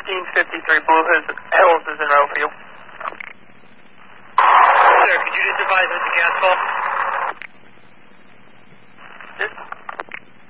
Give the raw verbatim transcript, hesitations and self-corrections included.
fifteen fifty-three Blue Hills is in row for you. Sir, could you just advise us the gas call?